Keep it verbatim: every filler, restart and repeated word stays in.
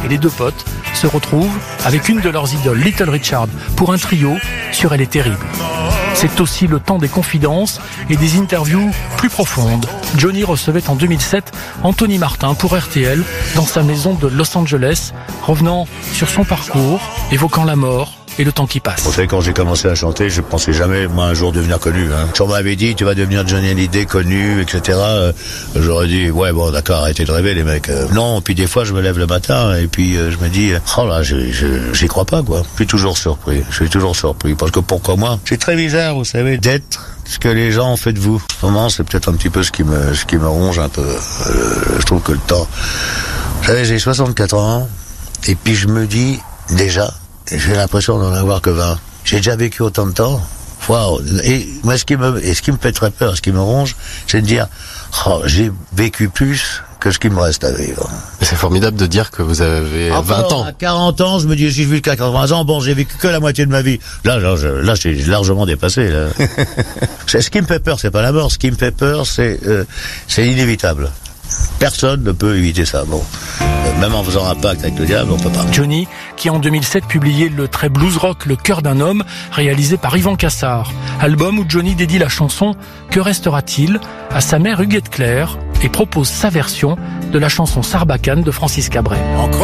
les deux potes se retrouvent avec une de leurs idoles, Little Richard, pour un trio sur Elle est terrible. C'est aussi le temps des confidences et des interviews plus profondes. Johnny recevait en deux mille sept Anthony Martin pour R T L dans sa maison de Los Angeles, revenant sur son parcours, évoquant la mort et le temps qui passe. Vous savez, quand j'ai commencé à chanter, je pensais jamais, moi, un jour devenir connu. Hein. Si on m'avait dit, tu vas devenir Johnny Hallyday, connu, et cetera, euh, j'aurais dit, ouais, bon, d'accord, arrêtez de rêver, les mecs. Euh, non, puis des fois, je me lève le matin et puis euh, je me dis, oh là, je, je, j'y crois pas, quoi. Je suis toujours surpris, je suis toujours surpris. Parce que pourquoi moi? C'est très bizarre, vous savez, d'être ce que les gens ont fait de vous. En ce moment, c'est peut-être un petit peu ce qui me, ce qui me ronge un peu. Euh, je trouve que le temps... Vous savez, j'ai soixante-quatre ans et puis je me dis, déjà, j'ai l'impression d'en avoir que vingt. J'ai déjà vécu autant de temps. Waouh. Et moi, ce qui me, et ce qui me fait très peur, ce qui me ronge, c'est de dire, oh, j'ai vécu plus que ce qui me reste à vivre. C'est formidable de dire que vous avez Encore, vingt ans. À quarante ans, je me dis, si je vis jusqu'à quatre-vingts ans, bon, j'ai vécu que la moitié de ma vie. Là, là, je, là, j'ai largement dépassé, là. C'est ce qui me fait peur, c'est pas la mort. Ce qui me fait peur, c'est, euh, c'est inévitable. Personne ne peut éviter ça. Bon, même en faisant un pacte avec le diable, on peut pas. Johnny, qui en deux mille sept publiait le très blues rock Le cœur d'un homme, réalisé par Yvan Cassard. Album où Johnny dédie la chanson Que restera-t-il à sa mère Huguette Claire et propose sa version de la chanson Sarbacane de Francis Cabret.